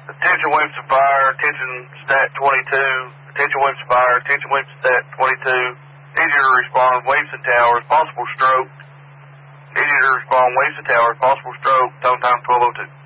Attention Williamson Fire, attention Stat 22, attention Williamson Fire, attention Williamson Stat 22. Easier to respond, Williamson Towers, possible stroke. Easier to respond, Williamson Towers, possible stroke, tone time 1202.